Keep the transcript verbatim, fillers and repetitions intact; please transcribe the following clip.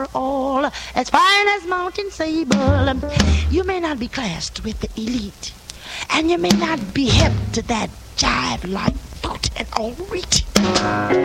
all as fine as Mountain Sable. You may not be classed with the elite, and you may not be hip to that jive like boot and all reach.